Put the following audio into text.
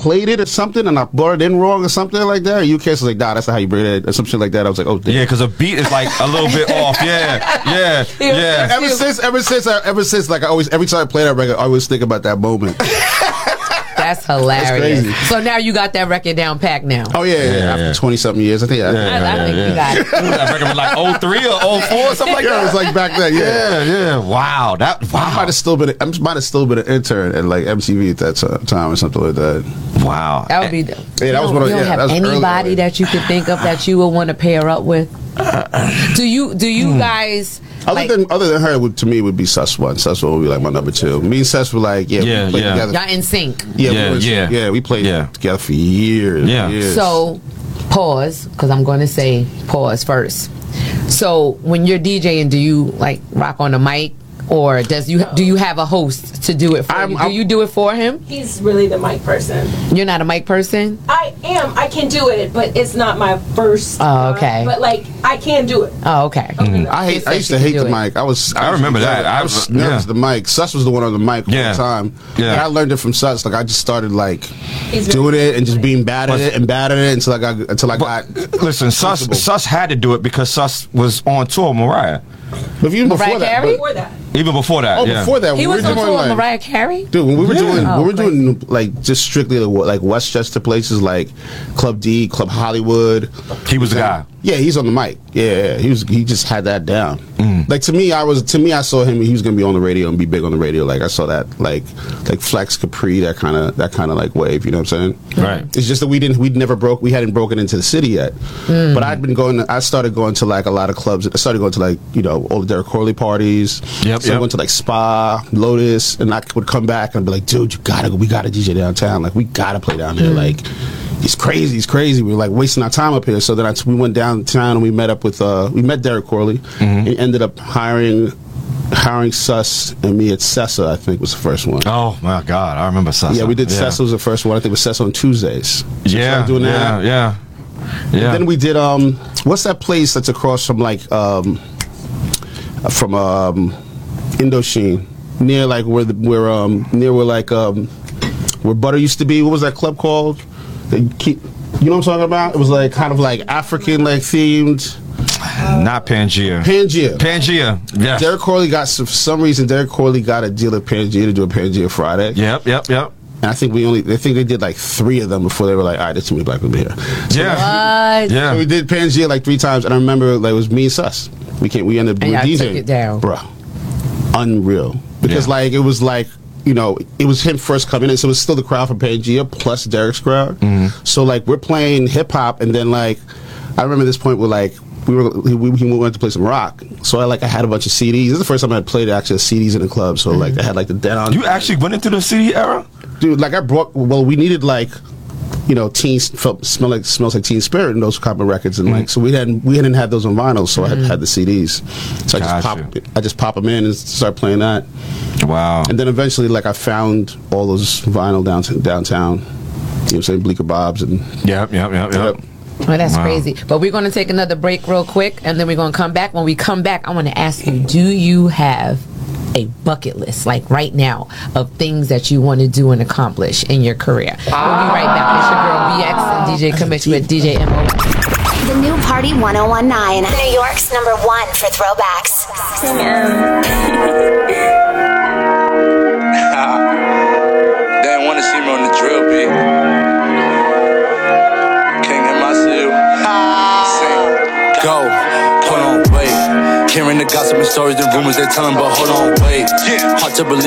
played it or something and I brought it in wrong or something like that. Or UKS was like, nah, that's not how you bring it, or some shit like that. I was like, oh, damn. Yeah, because a beat is like a little bit off. Yeah. Ever since, like, I always, every time I play that record, I always think about that moment. That's hilarious. That's so now you got that record down packed now. Oh yeah. After 20-something years, I think. I think you got it. That record was like 03 or 04, something like that. It was like back then. Yeah. Wow. I might have still been an intern at like MTV at that time or something like that. Wow. That would be. That was one of. You don't have anybody early. that you could think of that you would want to pair up with. Do you guys? Other than her, to me, would be Sus One. Sus One would be like my number 2. Me and Sus were like, we played together. Y'all in sync. We played together for years. Years. So, pause, because I'm going to say pause first. So, when you're DJing, do you like rock on the mic, or do you have a host to do it for you? Do you do it for him? He's really the mic person. You're not a mic person? I am. I can do it, but it's not my first. Oh, okay. But like, I can do it. Oh, okay. I used to hate the mic. I remember that. I was nervous the mic. Sus was the one on the mic all the time. Yeah. And I learned it from Sus. Like I just started like doing it and just being bad at it until I got. Listen, Sus had to do it because Sus was on tour with Mariah. But even before that. Oh, before that. He was on tour with Mariah Carey? Dude, when we were doing like just strictly like Westchester places like Club D, Club Hollywood. He was the guy. Yeah, he's on the mic. Yeah, he just had that down. Like to me, I saw him. He was gonna be on the radio and be big on the radio. Like I saw that, like Flex Capri, that kind of like wave. You know what I'm saying? Right. It's just that we hadn't broken into the city yet. But I started going to like a lot of clubs. I started going to like all the Derek Corley parties. I went to like Spa, Lotus, and I would come back and be like, dude, we gotta DJ downtown. Like we gotta play down here. Like it's crazy. We were like wasting our time up here. So then we went downtown and we met up with Derek Corley and ended up hiring Sus and me at Sessa. I think was the first one. Oh my God, I remember Sessa. Yeah, we did. Sessa was the first one. I think it was Sessa on Tuesdays. So doing that. Yeah. And then we did what's that place that's across from like Indochine, near like where Butter used to be. What was that club called? You know what I'm talking about? It was like kind of like African like themed. Not Pangea. Yeah. Derek Corley for some reason Derek Corley got a deal at Pangea to do a Pangea Friday. Yep. And I think they did like 3 of them before they were like, all right, there's too many black people here. So What? Yeah. So we did Pangea like 3 times, and I remember like it was me and Sus. We ended up doing DJing. Took it down. Bruh. Unreal. Because like it was like, it was him first coming in, so it was still the crowd from Pangea plus Derek's crowd. So like we're playing hip hop, and then like I remember this point where like we went to play some rock. So I had a bunch of CDs. This is the first time I had played actually CDs in the club. So like I had like the Dead On. You actually went into the CD era? Dude, like we needed like smells like Teen Spirit and those kind of records, and like so we didn't have those on vinyl, so I had the CDs. So I just pop them in and start playing that. Wow. And then eventually like I found all those vinyl downtown. You know what I'm saying? Bleecker Bob's and Yep. Well, that's crazy. But we're going to take another break real quick, and then we're going to come back. When we come back, I want to ask you, do you have a bucket list, like right now, of things that you want to do and accomplish in your career? We'll be right back. It's your girl BX and DJ Commish with DJ MO. The new Party 1019. New York's #1 for throwbacks. They didn't want to see me on the drill beat. Go, hold on, wait. Hearing the gossip and stories, the rumors they telling, but hold on, wait. Hard to believe.